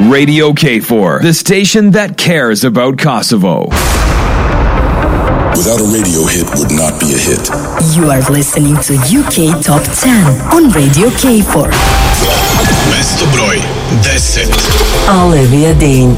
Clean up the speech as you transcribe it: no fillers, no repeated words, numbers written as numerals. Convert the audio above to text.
Radio K4, the station that cares about Kosovo. Without a radio hit would not be a hit. You are listening to UK Top 10 on Radio K4. Mesto broj 10. Olivia Dean.